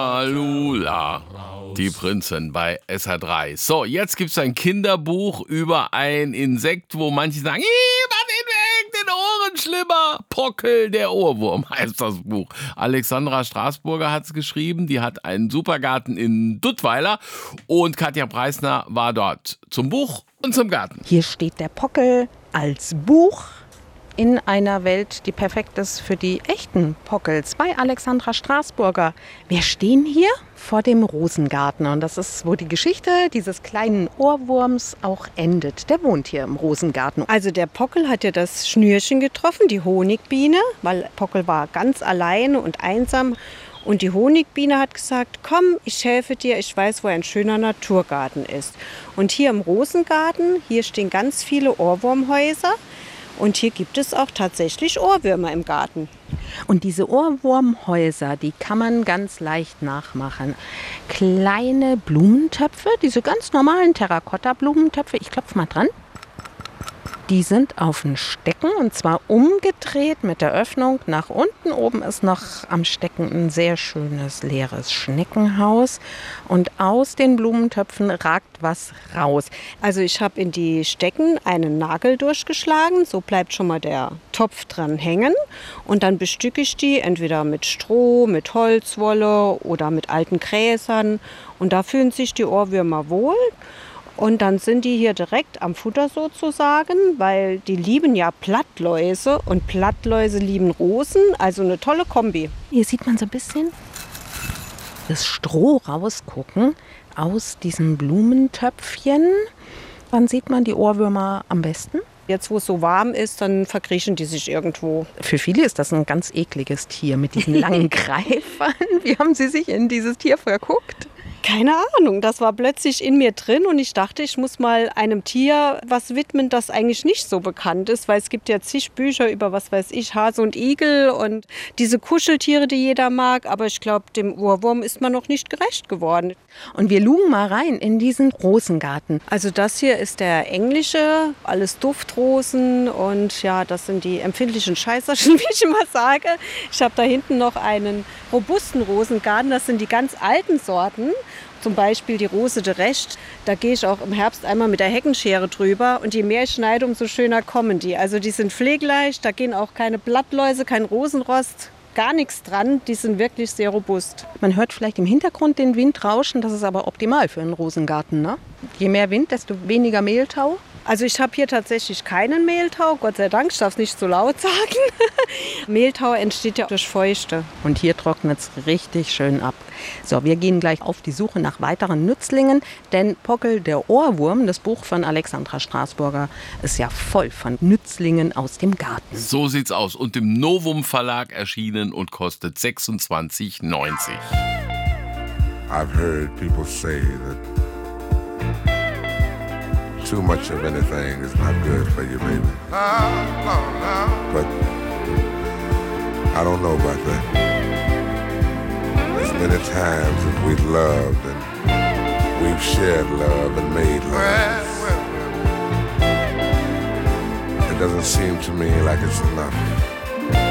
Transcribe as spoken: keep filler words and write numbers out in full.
Lula, die Prinzessin bei S R drei. So, jetzt gibt es ein Kinderbuch über ein Insekt, wo manche sagen, "Ih, mach den weg, den Ohren schlimmer." Pockel, der Ohrwurm heißt das Buch. Alexandra Straßburger hat es geschrieben, die hat einen Supergarten in Duttweiler und Katja Preisner war dort zum Buch und zum Garten. Hier steht der Pockel als Buch in einer Welt, die perfekt ist für die echten Pockels, bei Alexandra Straßburger. Wir stehen hier vor dem Rosengarten und das ist, wo die Geschichte dieses kleinen Ohrwurms auch endet. Der wohnt hier im Rosengarten. Also der Pockel hat ja das Schnürchen getroffen, die Honigbiene, weil Pockel war ganz alleine und einsam. Und die Honigbiene hat gesagt, komm, ich helfe dir, ich weiß, wo ein schöner Naturgarten ist. Und hier im Rosengarten, hier stehen ganz viele Ohrwurmhäuser. Und hier gibt es auch tatsächlich Ohrwürmer im Garten. Und diese Ohrwurmhäuser, die kann man ganz leicht nachmachen. Kleine Blumentöpfe, diese ganz normalen Terrakotta-Blumentöpfe, ich klopfe mal dran. Die sind auf den Stecken und zwar umgedreht mit der Öffnung nach unten. Oben ist noch am Stecken ein sehr schönes leeres Schneckenhaus und aus den Blumentöpfen ragt was raus. Also ich habe in die Stecken einen Nagel durchgeschlagen, so bleibt schon mal der Topf dran hängen und dann bestücke ich die entweder mit Stroh, mit Holzwolle oder mit alten Gräsern und da fühlen sich die Ohrwürmer wohl. Und dann sind die hier direkt am Futter sozusagen, weil die lieben ja Blattläuse und Blattläuse lieben Rosen, also eine tolle Kombi. Hier sieht man so ein bisschen das Stroh rausgucken aus diesem Blumentöpfchen. Wann sieht man die Ohrwürmer am besten? Jetzt, wo es so warm ist, dann verkriechen die sich irgendwo. Für viele ist das ein ganz ekliges Tier mit diesen langen Greifern. Wie haben Sie sich in dieses Tier verguckt? Keine Ahnung, das war plötzlich in mir drin und ich dachte, ich muss mal einem Tier was widmen, das eigentlich nicht so bekannt ist, weil es gibt ja zig Bücher über, was weiß ich, Hase und Igel und diese Kuscheltiere, die jeder mag, aber ich glaube, dem Ohrwurm ist man noch nicht gerecht geworden. Und wir lugen mal rein in diesen Rosengarten. Also das hier ist der englische, alles Duftrosen und ja, das sind die empfindlichen Scheißerchen, wie ich immer sage. Ich habe da hinten noch einen robusten Rosengarten, das sind die ganz alten Sorten. Zum Beispiel die Rose de Recht, da gehe ich auch im Herbst einmal mit der Heckenschere drüber und je mehr ich schneide, umso schöner kommen die. Also die sind pflegeleicht, da gehen auch keine Blattläuse, kein Rosenrost, gar nichts dran, die sind wirklich sehr robust. Man hört vielleicht im Hintergrund den Wind rauschen, das ist aber optimal für einen Rosengarten, ne? Je mehr Wind, desto weniger Mehltau. Also ich habe hier tatsächlich keinen Mehltau, Gott sei Dank, ich darf es nicht so laut sagen. Mehltau entsteht ja durch Feuchte. Und hier trocknet es richtig schön ab. So, wir gehen gleich auf die Suche nach weiteren Nützlingen, denn Pockel, der Ohrwurm, das Buch von Alexandra Straßburger, ist ja voll von Nützlingen aus dem Garten. So sieht's aus und im Novum Verlag erschienen und kostet sechsundzwanzig neunzig. I've heard people say that too much of anything is not good for you, baby. But I don't know about that. There's many times that we've loved and we've shared love and made love. It doesn't seem to me like it's enough.